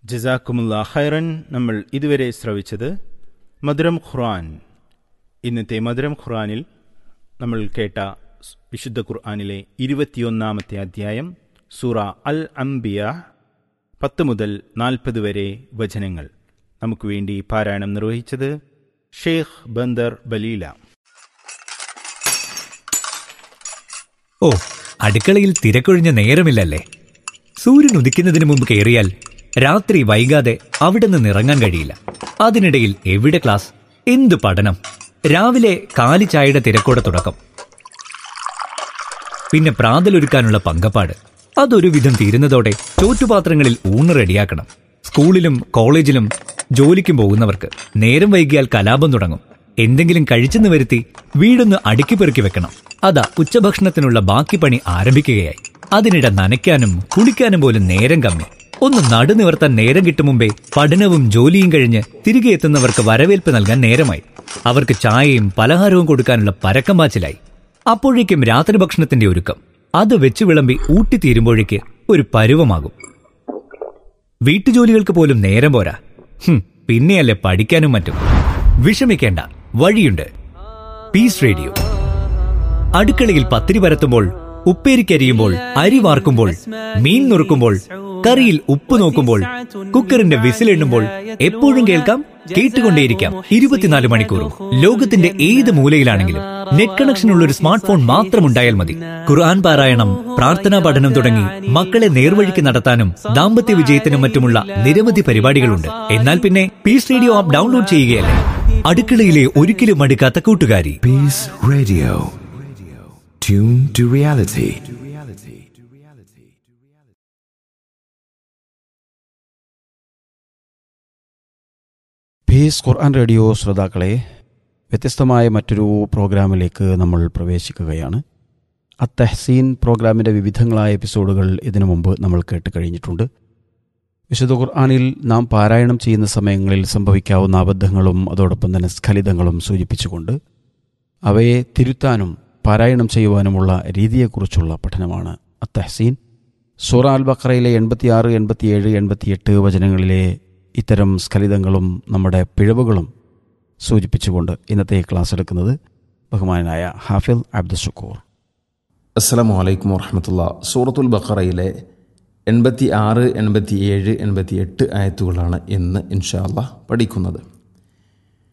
ജസാക്കുമുല്ലാ ഖൈറൻ. നമ്മൾ ഇതുവരെ ശ്രവിച്ചത് മധുരം ഖുർആൻ. ഇന്നത്തെ മധുരം ഖുർആനിൽ നമ്മൾ കേട്ട വിശുദ്ധ ഖുർആനിലെ 21-ാമത്തെ അധ്യായം സൂറ അൽ അംബിയ 10 മുതൽ 40 വരെ വചനങ്ങൾ. നമുക്ക് വേണ്ടി പാരായണം നിർവഹിച്ചത് ഷെയ്ഖ് ബന്ദർ ബലീല. ഓ, അടുക്കളയിൽ തിരക്കൊഴിഞ്ഞ നേരമില്ലല്ലേ? സൂര്യൻ ഉദിക്കുന്നതിന് മുമ്പ് കയറിയാൽ രാത്രി വൈകാതെ അവിടെ നിന്ന് ഇറങ്ങാൻ കഴിയില്ല. അതിനിടയിൽ എവിടെ ക്ലാസ്, എന്ത് പഠനം! രാവിലെ കാലി ചായയുടെ തിരക്കോടെ തുടക്കം, പിന്നെ പ്രാതലൊരുക്കാനുള്ള പങ്കപ്പാട്. അതൊരു വിധം തീരുന്നതോടെ ചോറ്റുപാത്രങ്ങളിൽ ഊണ് റെഡിയാക്കണം. സ്കൂളിലും കോളേജിലും ജോലിക്കും പോകുന്നവർക്ക് നേരം വൈകിയാൽ കലാപം തുടങ്ങും. എന്തെങ്കിലും കഴിച്ചെന്ന് വരുത്തി വീടൊന്ന് അടുക്കി പെറുക്കി വെക്കണം. അതാ ഉച്ചഭക്ഷണത്തിനുള്ള ബാക്കി പണി ആരംഭിക്കുകയായി. അതിനിടെ നനയ്ക്കാനും കുളിക്കാനും പോലും നേരം കമ്മി. ഒന്ന് നടുനിവർത്താൻ നേരം കിട്ടും മുമ്പേ പഠനവും ജോലിയും കഴിഞ്ഞ് തിരികെ എത്തുന്നവർക്ക് വരവേൽപ്പ് നൽകാൻ നേരമായി. അവർക്ക് ചായയും പലഹാരവും കൊടുക്കാനുള്ള പരക്കം പാച്ചിലായി. അപ്പോഴേക്കും രാത്രി ഭക്ഷണത്തിന്റെ ഒരുക്കം. അത് വെച്ച് വിളമ്പി ഊട്ടിത്തീരുമ്പോഴേക്ക് ഒരു പരുവമാകും. വീട്ടുജോലികൾക്ക് പോലും നേരം പോരാ. പിന്നെയല്ലേ പഠിക്കാനും മറ്റും. വിഷമിക്കേണ്ട, വഴിയുണ്ട്. Piece radio. അടുക്കളയിൽ പത്തിരി പരത്തുമ്പോൾ, ഉപ്പേരിക്കരിയുമ്പോൾ, അരി വാർക്കുമ്പോൾ, മീൻ നുറുക്കുമ്പോൾ, കറിയിൽ ഉപ്പ് നോക്കുമ്പോൾ, കുക്കറിന്റെ വിസിലെണ്ണുമ്പോൾ എപ്പോഴും കേൾക്കാം, കേട്ടുകൊണ്ടേയിരിക്കാം 24 മണിക്കൂറും. ലോകത്തിന്റെ ഏത് മൂലയിലാണെങ്കിലും നെറ്റ് കണക്ഷനുള്ള ഒരു സ്മാർട്ട് ഫോൺ മാത്രമുണ്ടായാൽ മതി. ഖുർആൻ പാരായണം, പ്രാർത്ഥനാ പഠനം തുടങ്ങി മക്കളെ നേർവഴിക്ക് നടത്താനും ദാമ്പത്യ വിജയത്തിനും മറ്റുമുള്ള നിരവധി പരിപാടികളുണ്ട്. എന്നാൽ പിന്നെ പീസ് റേഡിയോ ആപ്പ് ഡൗൺലോഡ് ചെയ്യുകയല്ലേ. അടുക്കളയിലെ ഒരിക്കലും മടുക്കാത്ത കൂട്ടുകാരി. Piece radio. Tune to reality. Piece Quran radio ശ്രോതാക്കളെ, വ്യത്യസ്തമായ മറ്റൊരു പ്രോഗ്രാമിലേക്ക് നമ്മൾ പ്രവേശിക്കുകയാണ്. അത്തഹ്സീൻ പ്രോഗ്രാമിൻ്റെ വിവിധങ്ങളായ എപ്പിസോഡുകൾ ഇതിനു മുമ്പ് നമ്മൾ കേട്ട് കഴിഞ്ഞിട്ടുണ്ട്. വിശുദ്ധ ഖുർആനിൽ നാം പാരായണം ചെയ്യുന്ന സമയങ്ങളിൽ സംഭവിക്കാവുന്ന അബദ്ധങ്ങളും അതോടൊപ്പം തന്നെ സ്ഖലിതങ്ങളും സൂചിപ്പിച്ചുകൊണ്ട് അവയെ തിരുത്താനും പാരായണം ചെയ്യുവാനുമുള്ള രീതിയെക്കുറിച്ചുള്ള പഠനമാണ് അത്തഹ്സീൻ. സൂറ അൽ ബഖറയിലെ 86, 87, 88 വചനങ്ങളിലെ ഇത്തരം സ്ഖലിതങ്ങളും നമ്മുടെ പിഴവുകളും സൂചിപ്പിച്ചുകൊണ്ട് ഇന്നത്തെ ക്ലാസ് എടുക്കുന്നത് ബഹുമാനായ ഹാഫിൽ അബ്ദുൽ ഷുക്കൂർ. അസ്സലാമു അലൈക്കും വറഹ്മത്തുള്ളാഹി. സൂറത്തുൽ ബഖറയിലെ 86, 87, 88 ആയത്തുകളാണ് ഇന്ന് ഇൻഷാ അല്ലാഹ് പഠിക്കുന്നത്.